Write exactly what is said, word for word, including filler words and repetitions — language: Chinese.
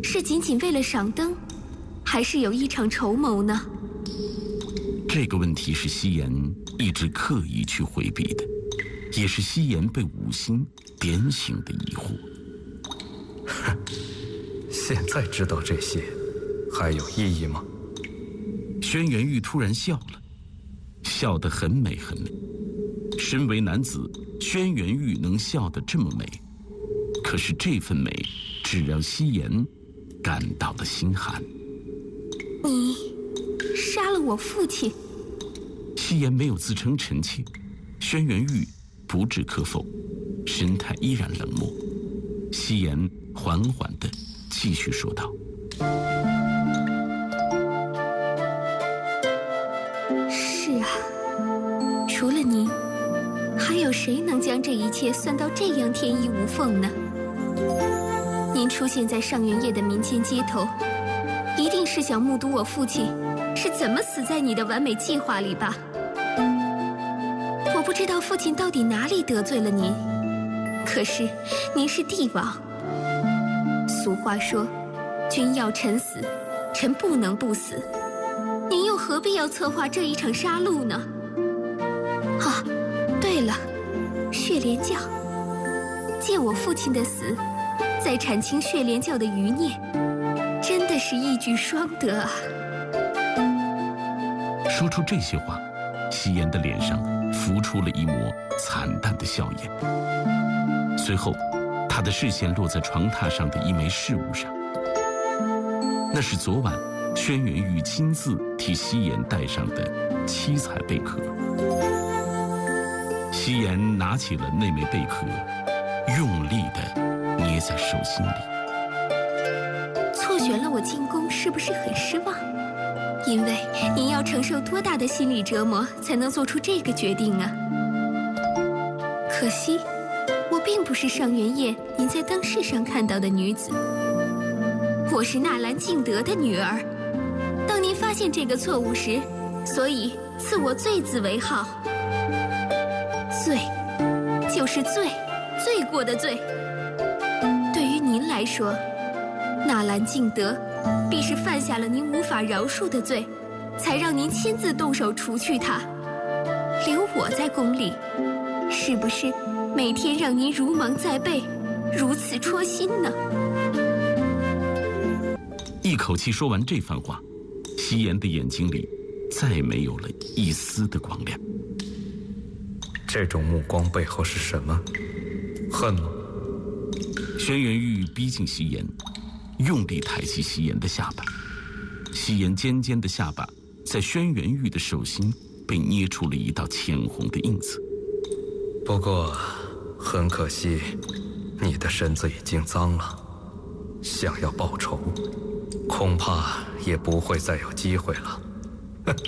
是仅仅为了赏灯，还是有一场筹谋呢？ 这个问题是夕颜一直刻意去回避的，也是夕颜被五星点醒的疑惑。 哼，现在知道这些，还有意义吗？ 轩辕玉突然笑了，笑得很美很美。身为男子，轩辕玉能笑得这么美，可是这份美只让夕颜感到了心寒。 你杀了我父亲？ 夕颜没有自称臣妾，轩辕玉不置可否，神态依然冷漠。夕颜缓缓地继续说道：“ 是啊，除了您，还有谁能将这一切算到这样天衣无缝呢？您出现在上元夜的民间街头，一定是想目睹我父亲是怎么死在你的完美计划里吧？我不知道父亲到底哪里得罪了您，可是您是帝王。俗话说，君要臣死，臣不能不死。您又何必要策划这一场杀戮呢？啊，对了，血莲教，借我父亲的死，再铲清血莲教的余孽，真的是一举双得啊！” 说出这些话，夕颜的脸上浮出了一抹惨淡的笑颜。随后，他的视线落在床榻上的一枚饰物上，那是昨晚轩辕玉亲自替夕颜戴上的七彩贝壳。夕颜拿起了那枚贝壳，用力地捏在手心里。 错选了我进宫，是不是很失望？因为您要承受多大的心理折磨，才能做出这个决定啊？可惜，我并不是上元夜您在灯饰上看到的女子，我是纳兰敬德的女儿。当您发现这个错误时，所以赐我罪字为号。罪，就是罪，罪过的罪。对于您来说，纳兰敬德必是犯下了您无法饶恕的罪，才让您亲自动手除去他，留我在宫里，是不是每天让您如芒在背，如此戳心呢？ 一口气说完这番话，夕颜的眼睛里再没有了一丝的光亮。 这种目光背后是什么？恨吗？ 轩辕玉逼近夕颜，用力抬起夕颜的下巴。夕颜尖尖的下巴在轩辕玉的手心被捏出了一道浅红的印子。 不过很可惜，你的身子已经脏了，想要报仇，恐怕也不会再有机会了。